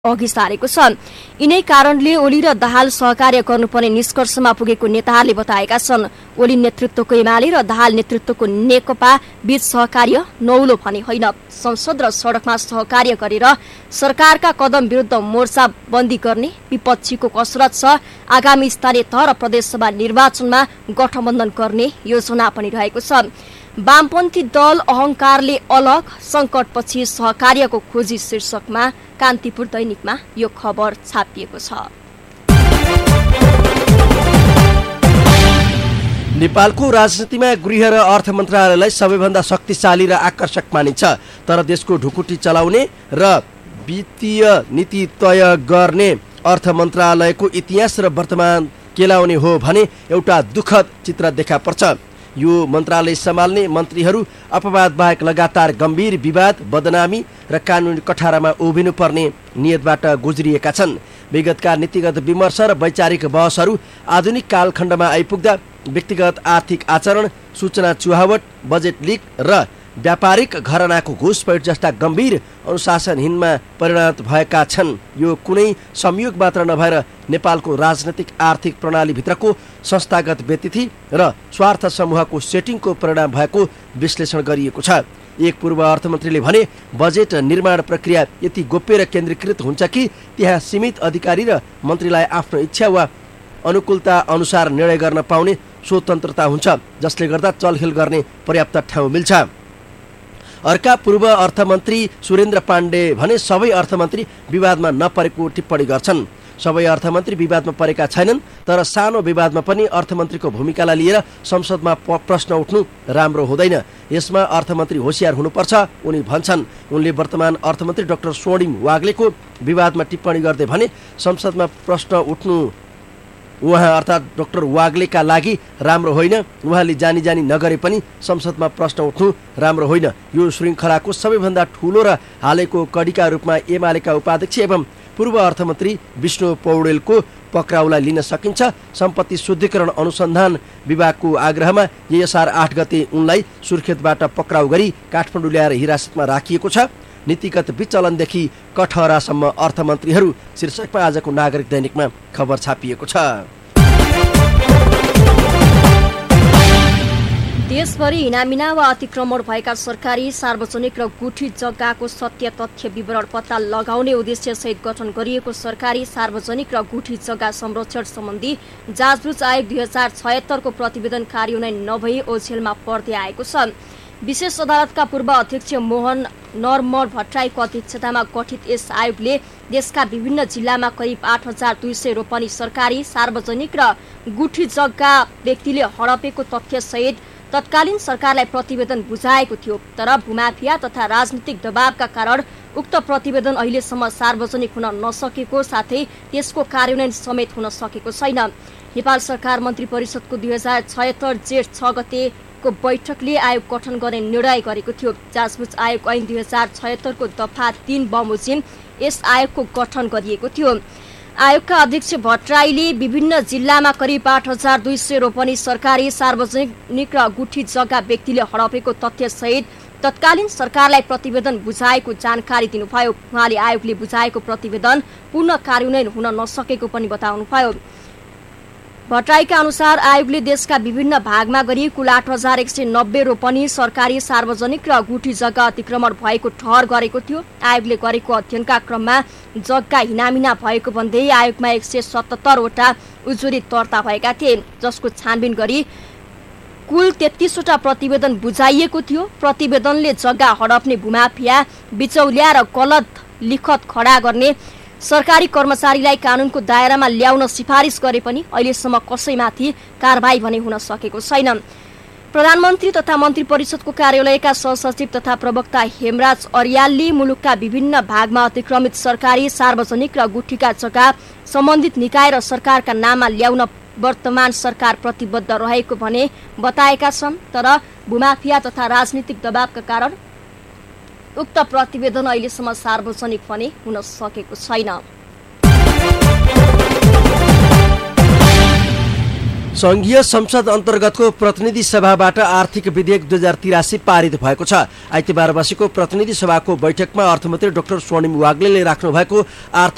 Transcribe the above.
अघि सारेको छ। यिनै कारणले ओली र दाहाल सहकार्य गर्नुपर्ने निष्कर्षमा पुगेको नेताहरूले बताएका छन्। ओली नेतृत्वको एमाले र दाहाल नेतृत्वको नेकपा बीच सहकार्य नौलो भने होइन। संसद र सडकमा सहकार्य गरेर सरकारका कदम विरुद्ध मोर्चाबन्दी गर्ने विपक्षीको कसरत छ। आगामी स्थानीय तह र प्रदेशसभा निर्वाचनमा गठबन्धन गर्ने योजना पनि रहेको छ। वामपन्थी दल अहंकारले अलग, संकटपछि सहकार्यको खोजी शीर्षकमा कान्तिपुर दैनिकमा यो खबर छापिएको छ। नेपालको राजनीतिमा गृह र अर्थ मन्त्रालयलाई सबैभन्दा शक्तिशाली र आकर्षक मानिन्छ। तर देशको ढुकुटी चलाउने र वित्तीय नीति तय गर्ने अर्थ मन्त्रालयको इतिहास र वर्तमान केलाउने हो भने एउटा दुःखद चित्र देखा पर्छ। यो मन्त्रालय सम्हाल्ने मन्त्रीहरू अपवाद बाहेक लगातार गम्भीर विवाद, बदनामी र कानुनी कठारामा उभिनुपर्ने नियतबाट गुज्रिएका छन्। विगतका नीतिगत विमर्श र वैचारिक बहसहरू आधुनिक कालखण्डमा आइपुग्दा व्यक्तिगत आर्थिक आचरण, सूचना चुहावट, बजेट लिक र व्यापारिक घरानाको घुसपैठ जस्ता गम्भीर अनुशासनहीनमा परिणत भएका छन्। यो कुनै संयोग मात्र नभएर नेपालको राजनैतिक आर्थिक प्रणालीभित्रको संस्थागत व्यतिथि र स्वार्थ समूहको सेटिङको परिणाम भएको विश्लेषण गरिएको छ। एक पूर्व अर्थमन्त्रीले भने बजेट निर्माण प्रक्रिया यति गोप्य र केन्द्रीकृत हुन्छ कि त्यहाँ सीमित अधिकारी र मन्त्रीलाई आफ्नो इच्छा वा अनुकूलता अनुसार निर्णय गर्न पाउने स्वतन्त्रता हुन्छ, जसले गर्दा चलखेल गर्ने पर्याप्त ठाउँ मिल्छ। अर्का पूर्व अर्थमन्त्री सुरेन्द्र पाण्डे भने सबै अर्थमन्त्री विवादमा नपरेको टिप्पणी गर्छन्। सबै अर्थमन्त्री विवादमा परेका छैनन्, तर सानो विवादमा पनि अर्थमन्त्रीको भूमिकालाई लिएर संसदमा प्रश्न उठ्नु राम्रो हुँदैन। यसमा अर्थमन्त्री होशियार हुनुपर्छ उनी भन्छन्। उनले वर्तमान अर्थमन्त्री डाक्टर स्वर्णिम वाग्लेको विवादमा टिप्पणी गर्दै भने संसदमा प्रश्न उठ्नु उहाँ अर्थात् डाक्टर वाग्लेका लागि राम्रो होइन। उहाँले जानी जानी नगरे पनि संसदमा प्रश्न उठ्नु राम्रो होइन। यो श्रृङ्खलाको सबैभन्दा ठूलो र हालैको कडीका रूपमा एमालेका उपाध्यक्ष एवं पूर्व अर्थमन्त्री विष्णु पौडेलको पक्राउलाई लिन सकिन्छ। सम्पत्ति शुद्धिकरण अनुसन्धान विभागको आग्रहमा असार 8 गते उनलाई सुर्खेतबाट पक्राउ गरी काठमाडौँ ल्याएर हिरासतमा राखिएको छ। नीतिगत विचलनदेखि कठहरासम्म अर्थमन्त्रीहरू शीर्षकमा आजको नागरिक दैनिकमा खबर छापिएको छ। देशभरि हिनामिना वा अतिक्रमण भएका सरकारी, सार्वजनिक र गुठी जग्गाको सत्य तथ्य विवरण पत्ता लगाउने उद्देश्यसहित गठन गरिएको सरकारी, सार्वजनिक र गुठी जग्गा संरक्षण सम्बन्धी जाँचबुझ आयोग 2076 को प्रतिवेदन कार्यान्वयन नभई ओझेलमा पर्दै आएको छ। विशेष अदालतका पूर्व अध्यक्ष मोहन नरमर भट्टराईको अध्यक्षतामा गठित यस आयोगले देशका विभिन्न जिल्लामा करिब 8200 रोपनी सरकारी, सार्वजनिक र गुठी जग्गा व्यक्तिले हडपेको तथ्यसहित तत्कालीन सरकारलाई प्रतिवेदन बुझाएको थियो। तर भूमाफिया तथा राजनीतिक दबावका कारण उक्त प्रतिवेदन अहिलेसम्म सार्वजनिक हुन नसकेको साथै त्यसको कार्यान्वयन समेत हुन सकेको छैन। नेपाल सरकार मन्त्री परिषदको 2076 जेठ 6 गतेको बैठकले आयोग गठन गर्ने निर्णय गरेको थियो। जाँचबुझ आयोग ऐन 2076 को दफा 3 बमोजिम यस आयोगको गठन गरिएको थियो। आयोगका अध्यक्ष भट्टराईले विभिन्न जिल्लामा करिब 8200 रोपनी सरकारी, सार्वजनिक र गुठी जग्गा व्यक्तिले हडपेको तथ्यसहित तत्कालीन सरकारलाई प्रतिवेदन बुझाएको जानकारी दिनुभयो। उहाँले आयोगले बुझाएको प्रतिवेदन पूर्ण कार्यान्वयन हुन नसकेको पनि बताउनुभयो। भट्टराईका अनुसार आयोगले देशका विभिन्न भागमा गरी कुल 8190 रोपनी सरकारी, सार्वजनिक र गुठी जग्गा अतिक्रमण भएको ठहर गरेको थियो। आयोगले गरेको अध्ययनका क्रममा जग्गा हिनामिना भएको भन्दै आयोगमा 177 वटा उजुरी दर्ता भएका थिए, जसको छानबिन गरी कुल 33 वटा प्रतिवेदन बुझाइएको थियो। प्रतिवेदनले जग्गा हडप्ने भूमाफिया, बिचौलिया र गलत लिखत खडा गर्ने सरकारी कर्मचारीलाई कानूनको दायरामा ल्याउन सिफारिस गरे पनि अहिलेसम्म कसैमाथि कारबाही भने हुन सकेको छैन। प्रधानमन्त्री तथा मन्त्री परिषदको कार्यालयका सहसचिव तथा प्रवक्ता हेमराज अर्यालले मुलुकका विभिन्न भागमा अतिक्रमित सरकारी, सार्वजनिक र गुठीका जग्गा सम्बन्धित निकाय र सरकारका नाममा ल्याउन वर्तमान सरकार प्रतिबद्ध रहेको भने बताएका छन्। तर भूमाफिया तथा राजनीतिक दबावका कारण उक्त प्रतिवेदन अहिलेसम्म सार्वजनिक भने हुन सकेको छैन। संघीय संसद अन्तर्गतको प्रतिनिधि सभाबाट आर्थिक विधेयक 2083 पारित भएको छ। आइतबार बसेको प्रतिनिधि सभाको बैठकमा अर्थमन्त्री डाक्टर स्वर्णिम वाग्लेले राख्नु भएको आर्थिक